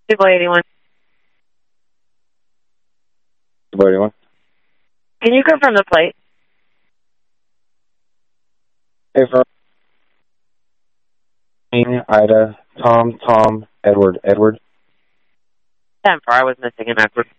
Boy 81. Boy 81. Can you confirm the plate? Hey, for Ida, Tom, Edward. 10-4, I was missing an Edward.